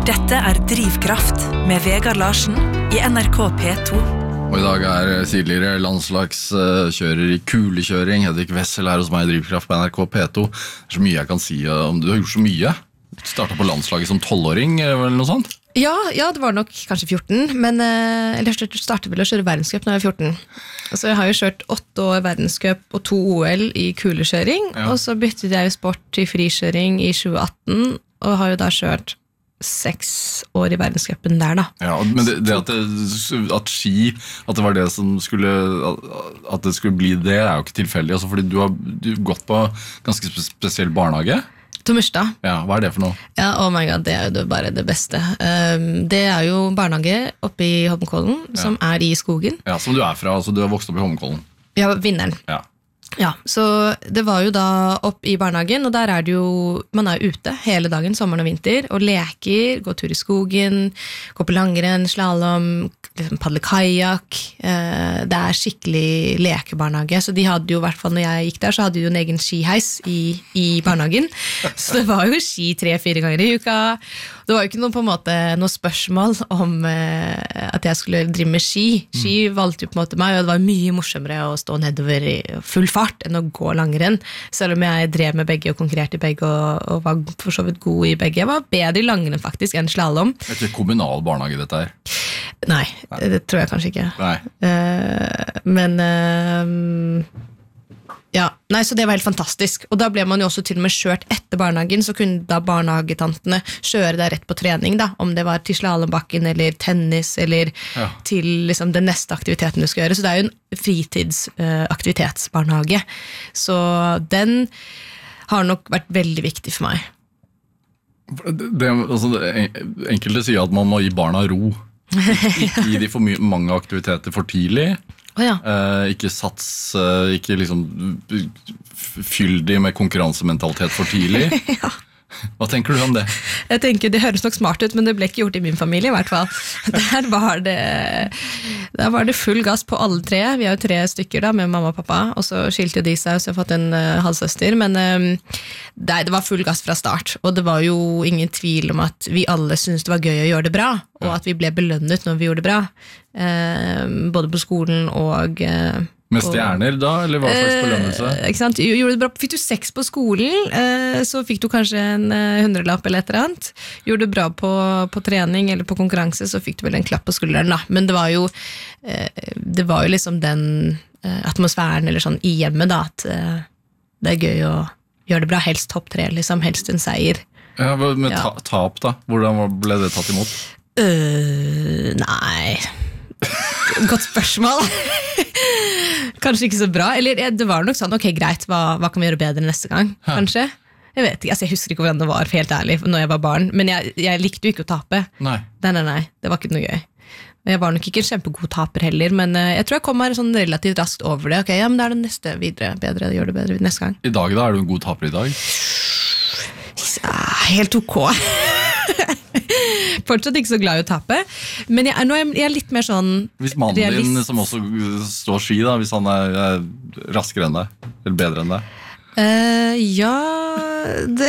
Dette Drivkraft med Vegard Larsen I NRK P2. Og I dag tidligere landslagskjører I kulekjøring, Hedvig Wessel hos meg I Drivkraft på NRK P2. Det så mye jeg kan si om du har gjort så mye. Du startet på landslaget som 12-åring, eller noe sånt? Ja, det var nok kanskje 14, men jeg startet vel å kjøre verdenscup når jeg var 14. Så jeg har jo kjørt 8 år verdenscup og 2 OL I kulekjøring, og så byttet jeg jo sport til frikjøring I 2018, og har jo da kjørt 6 år I verdenscupen der da. Ja, men det at ski, at det var det som skulle, at det skulle bli det, jo ikke tilfeldig, altså fordi du har gått på ganske spesiell barnehage. Tomerstad. Ja, hva det for noe? Ja, oh my god, det jo bare det beste. Det jo barnehage oppe I Holmenkollen, som I skogen. Ja, som du fra, altså du har vokst opp I Holmenkollen. Ja, vinneren. Ja, så det var jo da opp I barnehagen, og der det jo, man ute hele dagen, sommeren og vinter, og leker, går tur I skogen, går på langrenn, slalom, liksom paddle kajak. Det skikkelig lekebarnehage, så de hadde jo, I hvert fall når jeg gikk der, så hadde de jo en egen skiheis I barnehagen. Så det var jo ski 3-4 ganger I uka. Det var jo ikke på en måte noe spørsmål om at jeg skulle drive med ski. Ski valgte jo på en måte meg, og det var mye morsommere å stå nedover I full fart enn å gå langrenn, selv om jeg drev med begge og konkurrerte I begge og var for så vidt god I begge. Jeg var bedre I langrenn faktisk enn slalom. Det ikke kommunal barnehage dette her? Nei, det tror jeg kanskje ikke. Nei. Men ja, nei, så det var helt fantastisk. Og da ble man jo også til og med kjørt etter barnehagen, så kunne da barnehagetantene kjøre deg rett på trening da, om det var til slalombakken eller tennis eller til liksom den neste aktiviteten du skal gjøre. Så det jo en fritidsaktivitetsbarnehage. Så den har nok vært veldig viktig for meg. Altså, enkelte sier at man må gi barna ro. Ikke gi de for mange aktiviteter for tidlig. Ikke sats, ikke liksom fyll de med konkurransementalitet for tidlig. Hva tenker du om det? Jeg tenker det høres nok smart ut, men det ble ikke gjort I min familie I hvert fall. Der var det full gass på alle 3. Vi jo 3 stykker da, med mamma og pappa, og så skilte de seg, så jeg har fått en halvsøster, men det var full gass fra start, og det var jo ingen tvil om at vi alle syntes det var gøy å gjøre det bra, og at vi ble belønnet når vi gjorde det bra, både på skolen og med stjerner da, eller hva slags belønnelse? Ikke sant? Gjorde det bra. Fikk du 6 på skolen, så fikk du kanskje en 100-lapp eller et eller annet. Gjorde du bra på trening eller på konkurranse, så fikk du vel en klapp på skulderen da. Men det var jo liksom den atmosfæren eller sånn I hjemmet da, at det gøy å gjøre det bra, helst topp 3, liksom, helst en seier. Ja, med tap da, hvordan ble det tatt imot? Nei, godt spørsmål. Kanskje ikke så bra, eller det var nok sånn, ok, greit, hva kan vi gjøre bedre neste gang, kanskje? Jeg vet ikke, jeg husker ikke hvordan det var, for helt ærlig, når jeg var barn, men jeg likte jo ikke å tape. Nei, det var ikke noe gøy. Jeg var nok ikke en kjempegod taper heller, men jeg tror jeg kom meg sånn relativt raskt over det. Ok, ja, men det det neste videre, bedre, gjør det bedre neste gang. I dag da, du en god taper I dag? Helt ok. Fortsatt ikke så glad I å tape, men nå jeg litt mer sånn hvis mannen din som også står ski da, hvis han raskere enn deg eller bedre enn deg ja det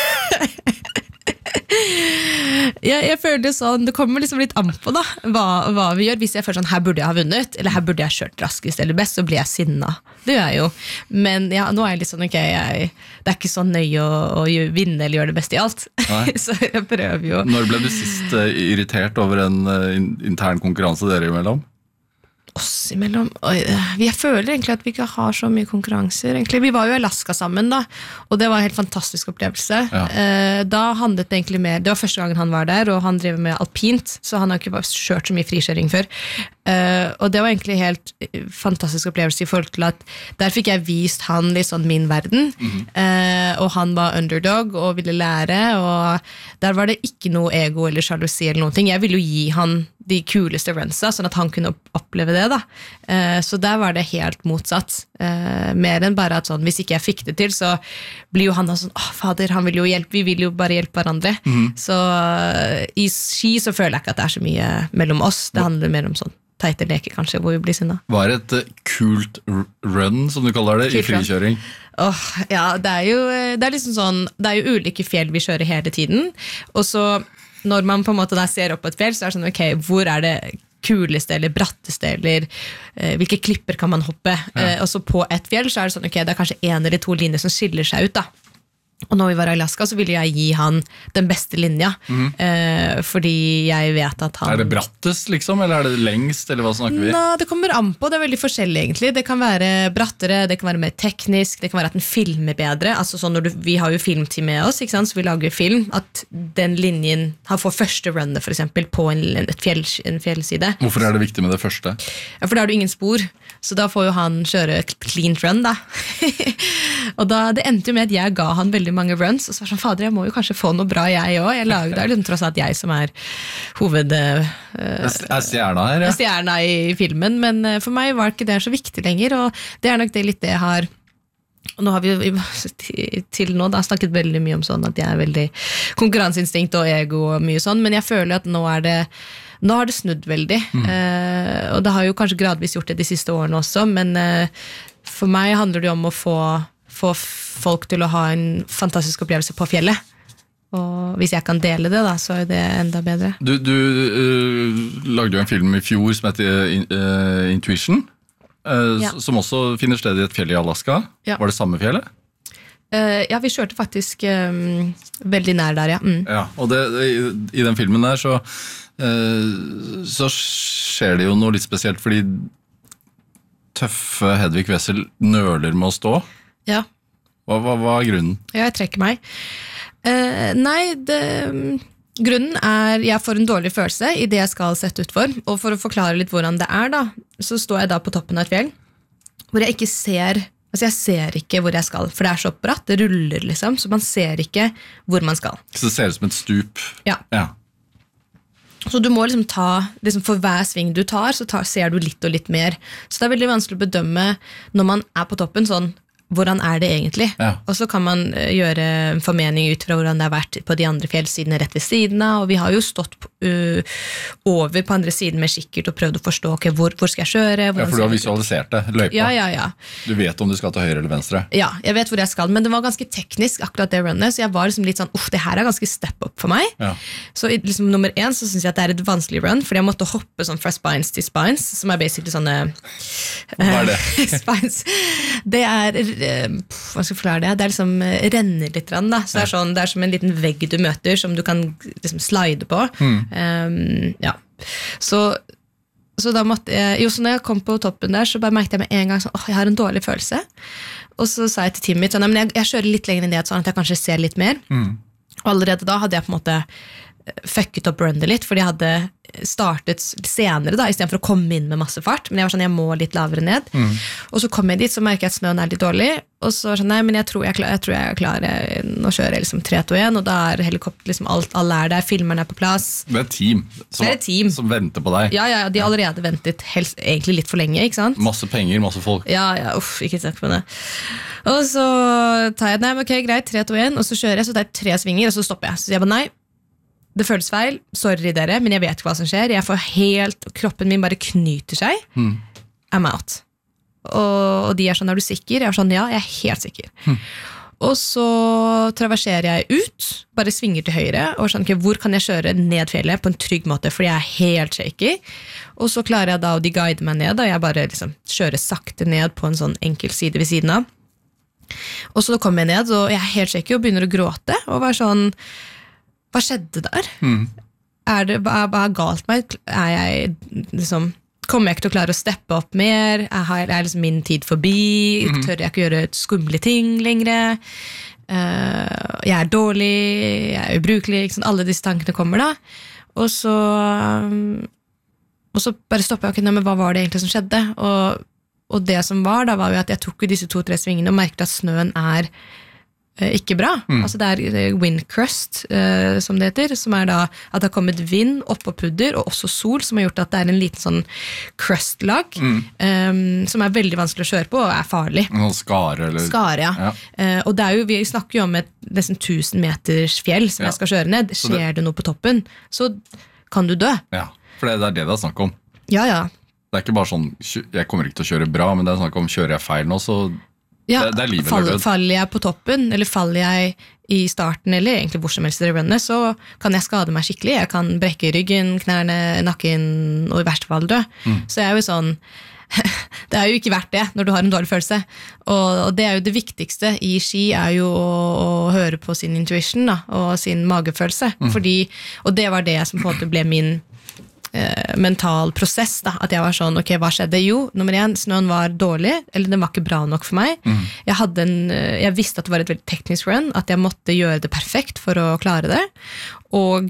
jeg føler det sånn, det kommer liksom litt an på da, hva vi gjør. Hvis jeg føler sånn, her burde jeg ha vunnet, eller her burde jeg ha kjørt raskest eller best, så blir jeg sinna. Det gjør jeg jo. Men ja, nå jeg litt sånn, ok, det ikke så nøye å vinne eller gjøre det beste I alt. Så jeg prøver jo. Når ble du sist irritert over en intern konkurranse dere imellom? Oss imellom. Jeg føler egentlig at vi ikke har så mye konkurranser. Egentlig. Vi var jo I Alaska sammen da, og det var en helt fantastisk opplevelse. Da handlet det egentlig mer, det var første gangen han var der, og han drev med alpint, så han har ikke kjørt så mye frikjøring før. Og det var egentlig helt fantastisk opplevelse I forhold til at der fikk jeg vist han litt sånn min verden, og han var underdog og ville lære, og der var det ikke noe ego eller sjalusi eller noen ting. Jeg ville jo gi han de kuleste runsa, sånn at han kunne oppleve det da. Så der var det helt motsatt. Mer enn bare at sånn, hvis ikke jeg fikk det til, så blir jo han da sånn, fader, han vil jo hjelpe, vi vil jo bare hjelpe hverandre. Så I ski så føler jeg ikke at det så mye mellom oss, det handler mer om sånn teite leker kanskje, hvor vi blir sinna. Hva et kult run, som du kaller det, I frikjøring? Ja, det jo liksom sånn, det jo ulike fjell vi kjører hele tiden, og så når man på en måte der ser opp på et fjell, så det sånn, ok, hvor det kuleste eller bratteste, eller hvilke klipper kan man hoppe? Og så på et fjell, så det sånn, ok, det kanskje en eller to linjer som skiller seg ut da. Og når vi var i Alaska, så ville jeg gi han den beste linja, fordi jeg vet at han... det brattest, liksom, eller det lengst, eller hva snakker vi? Nå, det kommer an på, det veldig forskjellig egentlig. Det kan være brattere, det kan være mer teknisk, det kan være at den filmer bedre. Altså sånn vi har jo filmteam med oss, ikke sant? Så vi lager film, at den linjen har fått første runnet, for eksempel, på en fjellside. Hvorfor det viktig med det første? Ja, for da har du ingen spor, så da får jo han kjøre clean run, da. Og da, det endte jo med at jeg ga han veldig mange runs, og så var sånn, fader, jeg må jo kanskje få noe bra jeg også. Jeg lager det liksom tross alt jeg som hoved... stjerna her, ja. Stjerna i filmen, men for meg var ikke det så viktig lenger, og det nok det litt det jeg har... Og nå har vi jo til nå da snakket veldig mye om sånn at jeg veldig konkurranseinstinkt og ego og mye sånn, men jeg føler at nå har det snudd veldig, og det har jo kanskje gradvis gjort det de siste årene også, men for meg handler det om å få folk til å ha en fantastisk opplevelse på fjellet, og hvis jeg kan dele det da, så det enda bedre. Du lagde jo en film i fjor som heter Intuition, som også finner sted i et fjell i Alaska. Ja. Var det samme fjellet? Ja, vi kjørte faktisk veldig nær der, ja. Ja, og i den filmen der så skjer det jo noe litt spesielt, fordi tøffe Hedvig Wessel nøler med å stå. Ja. Hva grunnen? Ja, jeg trekker meg. Grunnen jeg får en dårlig følelse i det jeg skal sette ut for, og for å forklare litt hvordan det da, så står jeg da på toppen av et fjell, hvor jeg ikke ser, altså jeg ser ikke hvor jeg skal, for det så bratt, det ruller liksom, så man ser ikke hvor man skal. Så det ser ut som et stup? Ja. Så du må liksom for hver sving du tar, så ser du litt og litt mer. Så det veldig vanskelig å bedømme når man på toppen sånn, hvordan det egentlig? Ja. Og så kan man gjøre en formening ut fra hvordan det har vært på de andre fjellsidene rett ved siden av, og vi har jo stått over på andre siden med kikkert og prøvd å forstå, ok, hvor skal jeg kjøre? Ja, for du har visualisert det, løypa. Ja. Du vet om du skal til høyre eller venstre. Ja, jeg vet hvor jeg skal, men det var ganske teknisk akkurat det runnet, så jeg var liksom litt sånn, det her ganske step up for meg. Ja. Så liksom nummer 1 så synes jeg at det et vanskelig run, fordi jeg måtte hoppe sånn fra spines til spines, som basically sånne... Hva det? Spines. Det hva skal jeg forklare det? Det liksom renner litt rann, da. Så sånn, det som en liten vegg du møter, som du kan liksom slide på. Ja. Så da måtte jeg, så når jeg kom på toppen der, så bare merkte jeg med en gang sånn, jeg har en dårlig følelse. Og så sa jeg til teamet mitt, sånn, men jeg kjører litt lenger enn det, sånn at jeg kanskje ser litt mer. Og allerede da hadde jeg på en måte fucket opp rundet litt, fordi jeg hadde startet senere da, i stedet for å komme inn med masse fart, men jeg var sånn, jeg må litt lavere ned, og så kom jeg dit, så merker jeg at snøen litt dårlig, og så var sånn, nei, men jeg tror jeg klarer å kjøre liksom 3-2-1, og da helikopter, liksom alle der, filmerne på plass. Det et team som venter på deg. Ja, de har allerede ventet egentlig litt for lenge, ikke sant? Masse penger, masse folk. Ja, ikke snakk på det. Og så tar jeg, nei, men ok, greit, 3-2-1, og så kjører jeg, så tar jeg 3 svinger, og så stopper jeg. Så sier jeg bare, nei, det føles feil, sorry dere, men jeg vet ikke hva som skjer. Jeg får kroppen min bare knyter seg. I'm out. Og de sånn, er du sikker? Jeg sånn, ja, jeg helt sikker. Og så traverserer jeg ut, bare svinger til høyre, og sånn, okay, hvor kan jeg kjøre ned fjellet på en trygg måte, fordi jeg helt shaky. Og så klarer jeg da, og de guider meg ned, og jeg bare liksom kjører sakte ned på en sånn enkel side ved siden av. Og så kommer jeg ned, og jeg helt shaky, og begynner å gråte, og var sånn, hva skjedde der? Hva galt meg? Kommer jeg ikke til å klare å steppe opp mer? Liksom min tid forbi? Tør jeg ikke gjøre skumle ting lenger? Jeg dårlig, jeg ubrukelig, alle disse tankene kommer da. Og så bare stopper jeg, men hva var det egentlig som skjedde? Og det som var da, var jo at jeg tok disse 2-3 svingene og merket at snøen ikke bra. Altså det wind crust, som det heter, som da at det har kommet vind oppå pudder, og også sol, som har gjort at det en liten sånn crust-lag, som veldig vanskelig å kjøre på, og farlig. Skare, eller? Skare, ja. Og det jo, vi snakker jo om et nesten 1000 meters fjell som jeg skal kjøre ned. Skjer det noe på toppen, så kan du dø. Ja, for det det er snakk om. Ja. Det ikke bare sånn, jeg kommer ikke til å kjøre bra, men det snakk om, kjører jeg feil nå, så det er liv eller død. Faller jeg på toppen, eller faller jeg i starten, eller egentlig hvor som helst i det runnet, så kan jeg skade meg skikkelig. Jeg kan brekke ryggen, knærne, nakken, og i verste fall dø. Så jeg er jo sånn, det er jo ikke verdt det når du har en dårlig følelse. Og det er jo det viktigste i ski, er jo å høre på sin intuition da, og sin magefølelse. Og det var det som på en måte ble min mental prosess da, at jeg var sånn, ok, hva skjedde? Jo, nummer 1, snøen var dårlig, eller den var ikke bra nok for meg. Jeg visste at det var et veldig teknisk run, at jeg måtte gjøre det perfekt for å klare det, og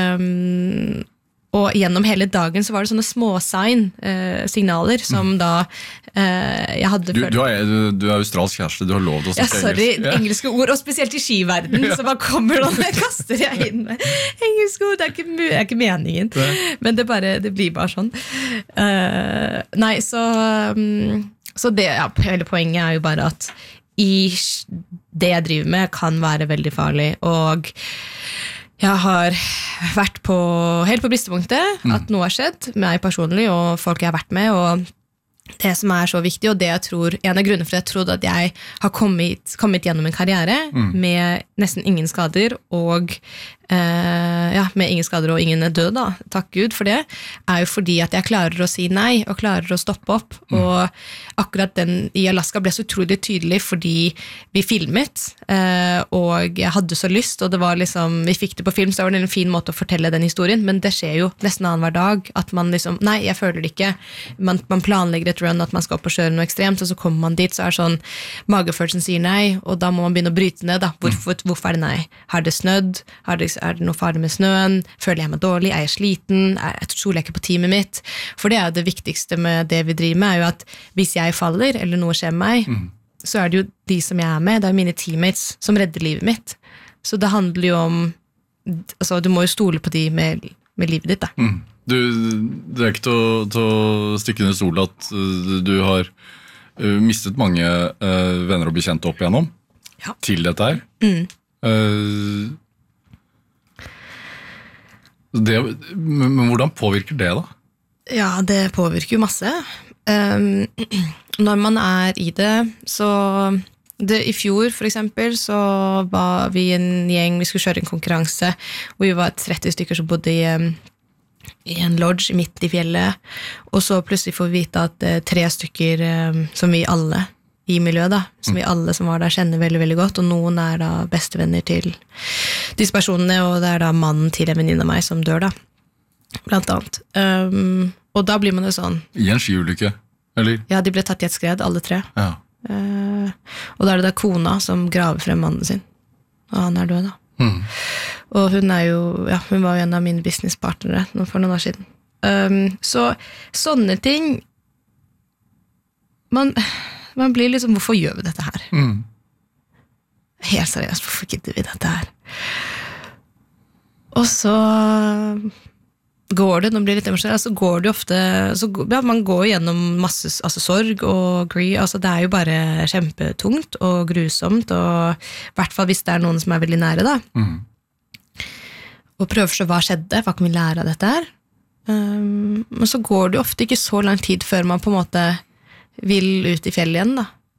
gjennom hele dagen så var det sånne små signaler som da jeg hadde følt. Du er australsk kjæreste, du har lov til å snakke engelsk. Engelske ord, og spesielt i skiverden, så bare kommer noen og kaster jeg inn med engelske ord, det er ikke meningen. Men det blir bare sånn. Nei, så det, hele poenget er jo bare at det jeg driver med kan være veldig farlig, og jeg har vært helt på bristepunktet at noe har skjedd med meg personlig og folk jeg har vært med, og det som er så viktig, og det jeg tror, en av grunnene for jeg trodde at jeg har kommet gjennom en karriere med nesten ingen skader, og med ingen skader og ingen død da, takk Gud for det, er jo fordi at jeg klarer å si nei, og klarer å stoppe opp, og akkurat den i Alaska ble så utrolig tydelig fordi vi filmet, og jeg hadde så lyst, og det var liksom, vi fikk det på film, så det var en fin måte å fortelle den historien, men det skjer jo nesten annen hver dag, at man liksom, nei, jeg føler det ikke, man planlegger et run, at man skal opp og kjøre noe ekstremt, og så kommer man dit, så er det sånn, magefølelsen sier nei, og da må man begynne å bryte ned da, hvorfor er det nei? Har det snødd? Er det noe farlig med snøen? Føler jeg meg dårlig? Er jeg sliten? Stoler jeg ikke på teamet mitt? For det er jo det viktigste med det vi driver med, er jo at hvis jeg faller, eller noe skjer med meg, så er det jo de som jeg er med, det er mine teammates som redder livet mitt. Så det handler jo om, altså du må jo stole på de med livet ditt da. Det er ikke til å stikke ned stol at du har mistet mange venner og bekjente opp igjennom til dette her. Men hvordan påvirker det da? Ja, det påvirker jo masse. Når man er i det, så i fjor for eksempel, så var vi en gjeng, vi skulle kjøre en konkurranse, hvor vi var 30 stykker som bodde i en lodge midt i fjellet, og så plutselig får vi vite at 3 stykker som vi alle i miljøet da, som vi alle som var der kjenner veldig, veldig godt, og noen er da bestevenner til disse personene, og det er da mannen til en venninne av meg som dør da, blant annet. Og da blir man jo sånn. I en skiulykke, eller? Ja, de ble tatt i et skred, alle 3. Ja. Og da er det da kona som graver frem mannen sin, og han er død da. Og hun er jo, hun var jo en av mine businesspartnere for noen år siden. Så sånne ting, man blir liksom, hvorfor gjør vi dette her? Helt seriøst, hvorfor gidder vi dette her? Og så går det, nå blir det litt emosjonelt, så går det ofte, man går gjennom masse sorg og grief, altså det er jo bare kjempetungt og grusomt, og i hvert fall hvis det er noen som er veldig nære da. Og prøver så hva skjedde, hva kan vi lære av dette her? Men så går det jo ofte ikke så lang tid før man på en måte vil ut i fjellet igjen da.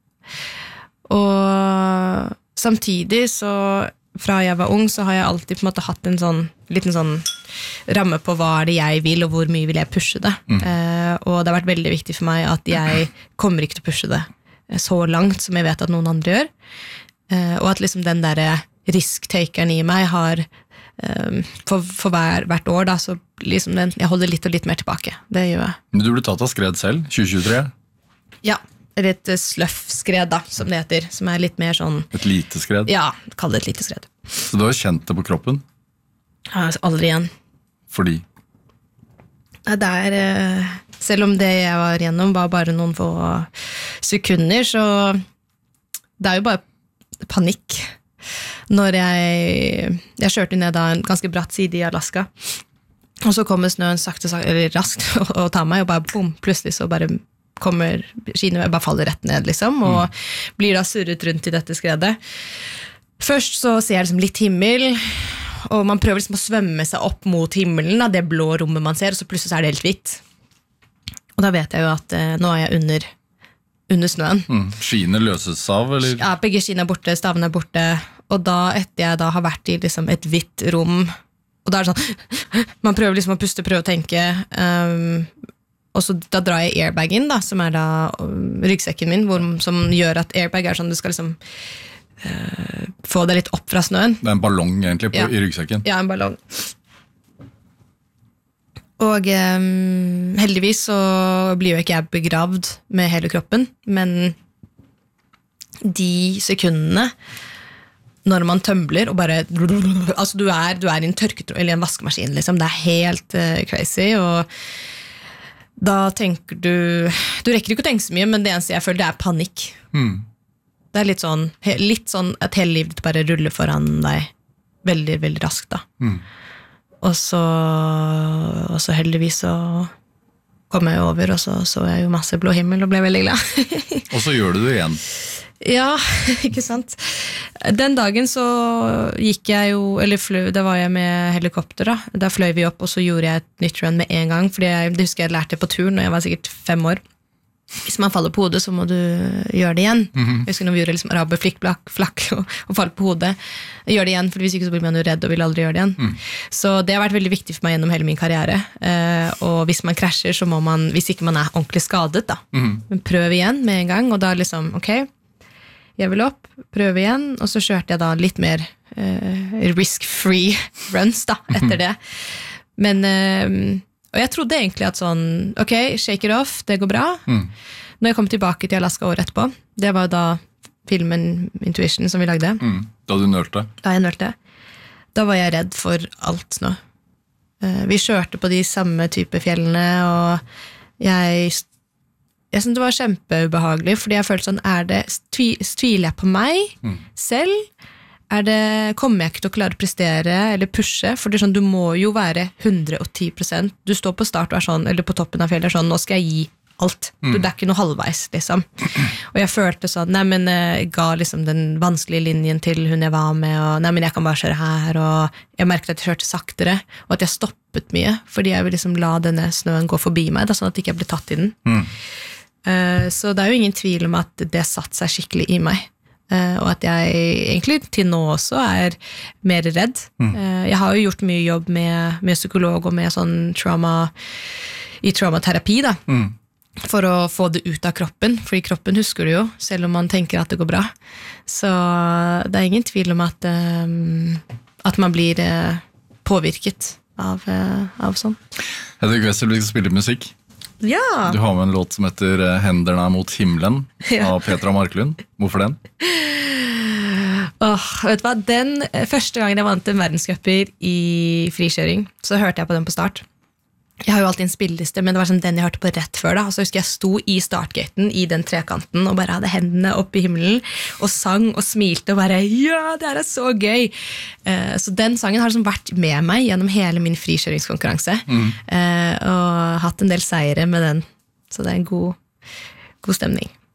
Og samtidig så fra jeg var ung så har jeg alltid på en måte hatt en sånn liten sånn ramme på hva er det jeg vil og hvor mye vil jeg pushe det. Og det har vært veldig viktig for meg at jeg kommer ikke til å pushe det så langt som jeg vet at noen andre gjør. Og at liksom den der risk-takeren i meg har for hvert år da, så liksom jeg holder litt og litt mer tilbake. Det gjør jeg. Men du ble tatt av skred selv, 2023? Ja, eller et sløff-skred da, som det heter, som er litt mer sånn... Et lite skred? Ja, kall det et lite skred. Så du har kjent det på kroppen? Ja, aldri igjen. Fordi? Det er, selv om det jeg var gjennom var bare noen få sekunder, så det er jo bare panikk. Når jeg kjørte ned da en ganske bratt side i Alaska, og så kommer snøen sakte, eller raskt, og tar meg, og bare boom, plutselig så bare kommer skiene, jeg bare faller rett ned liksom, og blir da surret rundt i dette skredet. Først så ser jeg liksom litt himmel, og man prøver liksom å svømme seg opp mot himmelen, da, det blå rommet man ser, og så plutselig så er det helt hvitt. Og da vet jeg jo at nå er jeg under under snøen. Skiene løses av, eller? Ja, begge skiene borte, stavene borte, og da, etter jeg da har vært i liksom et hvitt rom, og da det sånn, man prøver liksom å puste, prøve å tenke, og så da drar jeg airbagen da, som da ryggsekken min, som gjør at airbag sånn, du skal liksom få det litt opp fra snøen. Det en ballong egentlig i ryggsekken? Ja, en ballong. Og heldigvis så blir jo ikke jeg begravd med hele kroppen, men de sekundene når man tømbler og bare, altså du er i en tørketråd eller en vaskemaskin liksom, det helt crazy, og da tenker du rekker ikke å tenke så mye, men det eneste jeg føler det panikk. Det litt sånn at hele livet bare ruller foran deg veldig, veldig raskt da. Og så heldigvis så kom jeg over, og så jeg jo masse blå himmel og ble veldig glad. Og så gjør du det igjen. Ja, ikke sant. Den dagen så gikk jeg jo, eller da var jeg med helikopter da. Da fløy vi opp, og så gjorde jeg et nytt run med en gang, fordi det husker jeg lærte på tur når jeg var sikkert 5 år. Hvis man faller på hodet, så må du gjøre det igjen. Jeg husker når vi gjorde liksom araber, flakk og falle på hodet. Gjør det igjen, for hvis ikke så blir man jo redd og vil aldri gjøre det igjen. Så det har vært veldig viktig for meg gjennom hele min karriere. Og hvis man krasjer, så må man, hvis ikke man ordentlig skadet da, men prøv igjen med en gang, og da liksom, ok, jeg vil opp, prøve igjen, og så kjørte jeg da litt mer risk-free runs da, etter det. Men og jeg trodde egentlig at sånn, ok, shake it off, det går bra. Når jeg kom tilbake til Alaska året etterpå, det var da filmen Intuition som vi lagde. Da du nølte? Da jeg nølte. Da var jeg redd for alt nå. Vi kjørte på de samme type fjellene, og jeg synes det var kjempeubehagelig, fordi jeg følte sånn, tviler jeg på meg selv? Kommer jeg ikke til å klare å prestere eller pushe, for det sånn, du må jo være 110%, du står på start og sånn, eller på toppen av fjellet sånn, nå skal jeg gi alt, det ikke noe halvveis liksom, og jeg følte sånn, nei, men jeg ga liksom den vanskelige linjen til hun jeg var med, og nei, men jeg kan bare kjøre her, og jeg merket at jeg kjørte saktere, og at jeg stoppet mye, fordi jeg ville liksom la denne snøen gå forbi meg, da, sånn at jeg ikke ble tatt i den. Så det jo ingen tvil om at det satt seg skikkelig i meg. Og at jeg egentlig til nå også mer redd. Jeg har jo gjort mye jobb med psykolog og med sånn traumaterapi da, for å få det ut av kroppen, fordi kroppen husker det jo, selv om man tenker at det går bra. Så det ingen tvil om at man blir påvirket av sånn. Hedvig Wessel, vi skal spille musikk. Ja. Du har med en låt som heter Henderne mot himmelen av Petra Marklund. Hvorfor den? Vet du hva? Den første gangen jeg vant en verdenscuper i frikjøring, så hørte jeg på den på start. Jeg har jo alltid en spilleliste, men det var sånn den jeg hørte på rett før da. Så husker jeg sto i startgaten i den trekanten og bare hadde hendene opp i himmelen og sang og smilte og bare, ja, det her så gøy. Så den sangen har liksom vært med meg gjennom hele min frikjøringskonkurranse og hatt en del seire med den. Så det en god stemning.